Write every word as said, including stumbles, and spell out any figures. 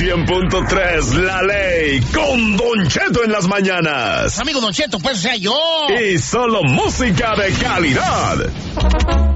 cien punto tres, La Ley, con Don Cheto en las mañanas. Amigo Don Cheto, pues o sea yo. Y solo música de calidad.